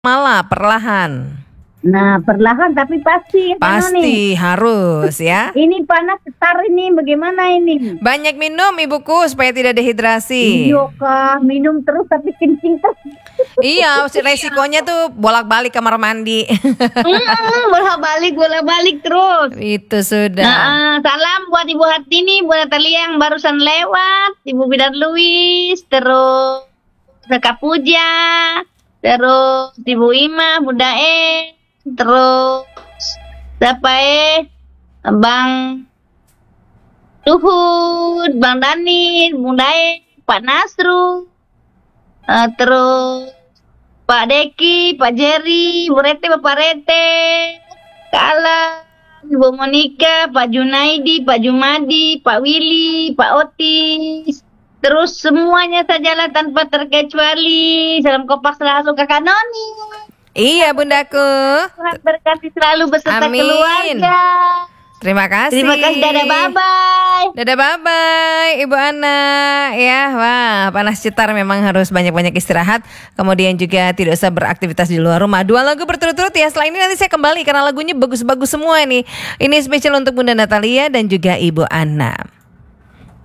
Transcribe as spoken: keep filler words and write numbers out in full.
malah perlahan. Nah, perlahan tapi pasti. Pasti harus ya. Ini panas setar ini, bagaimana ini? Banyak minum ibuku supaya tidak dehidrasi. Iya kah, minum terus tapi kencing terus. Iya, resikonya tuh bolak-balik kamar mandi. hmm, bolak-balik, bolak-balik terus. Itu sudah. Nah, salam buat Ibu Hartini, buat Natalia yang barusan lewat, Ibu Bidar Luis, terus Kak Puja, terus Ibu Ima, Bunda E, terus siapa eh Bang Luhut, Bang Dani, Bunda E, Pak Nasru, uh, terus Pak Deki, Pak Jerry, Bu Rete, Bapak Rete, Kak Alan, Ibu Monika, Pak Junaidi, Pak Jumadi, Pak Willy, Pak Otis, terus semuanya sajalah tanpa terkecuali. Salam kompak selalu Kakak Noni. Iya bundaku. Tuhan berkati selalu beserta Amin. keluarga. Terima kasih. Terima kasih, dadah bye-bye. Dadah bye-bye Ibu Ana. Ya, wah panas cetar memang harus banyak-banyak istirahat. Kemudian juga tidak usah beraktivitas di luar rumah. Dua lagu berturut-turut ya. Setelah ini nanti saya kembali karena lagunya bagus-bagus semua nih. Ini spesial untuk Bunda Natalia dan juga Ibu Ana.